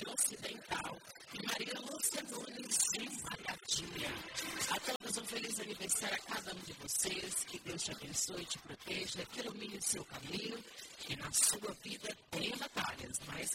Ocidental, e Maria Lúcia Nunes de Malhadinha. A todos um feliz aniversário a cada um de vocês, que Deus te abençoe, te proteja, que ilumine o seu caminho, que na sua vida tenha batalhas, mas